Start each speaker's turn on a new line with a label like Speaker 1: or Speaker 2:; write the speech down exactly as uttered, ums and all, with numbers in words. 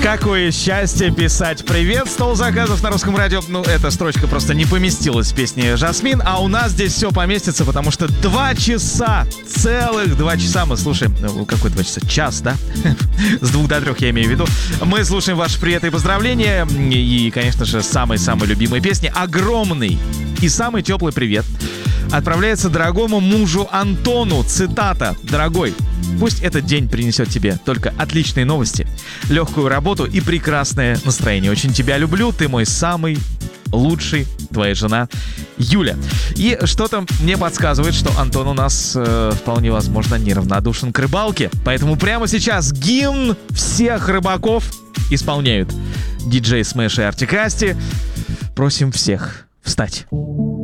Speaker 1: Какое счастье писать привет. Стол заказов на русском радио. Ну, эта строчка просто не поместилась в песне «Жасмин», а у нас здесь все поместится, потому что два часа, целых два часа мы слушаем... Ну, какой два часа? Час, да? С двух до трех я имею в виду. Мы слушаем ваши приветы и поздравления. И, конечно же, самые-самые любимые песни. Огромный и самый теплый привет отправляется дорогому мужу Антону. Цитата. «Дорогой, пусть этот день принесет тебе только отличные новости, легкую работу и прекрасное настроение. Очень тебя люблю, ты мой самый лучший, твоя жена Юля». И что-то мне подсказывает, что Антон у нас э, вполне возможно неравнодушен к рыбалке. Поэтому прямо сейчас гимн всех рыбаков исполняют диджей Смэш и Артик Асти. Просим всех встать.